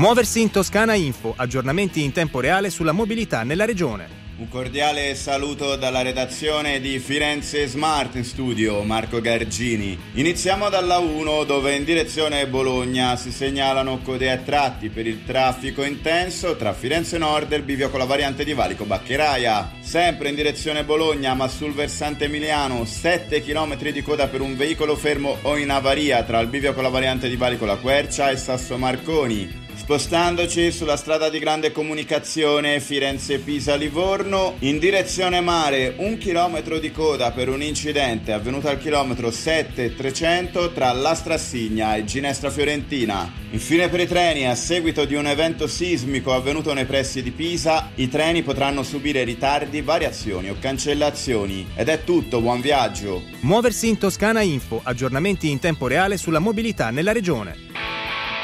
Muoversi in Toscana Info, aggiornamenti in tempo reale sulla mobilità nella regione. Un cordiale saluto dalla redazione di Firenze Smart in studio, Marco Gargini. Iniziamo dalla 1 dove in direzione Bologna si segnalano code a tratti per il traffico intenso tra Firenze Nord e il bivio con la variante di Valico Baccheraia. Sempre in direzione Bologna ma sul versante emiliano 7 km di coda per un veicolo fermo o in avaria tra il bivio con la variante di Valico La Quercia e Sasso Marconi. Spostandoci sulla strada di grande comunicazione Firenze-Pisa-Livorno, in direzione mare 1 chilometro di coda per un incidente avvenuto al chilometro 7,300 tra La Strassigna e Ginestra Fiorentina. Infine per i treni, a seguito di un evento sismico avvenuto nei pressi di Pisa, i treni potranno subire ritardi, variazioni o cancellazioni. Ed è tutto, buon viaggio! Muoversi in Toscana Info, aggiornamenti in tempo reale sulla mobilità nella regione.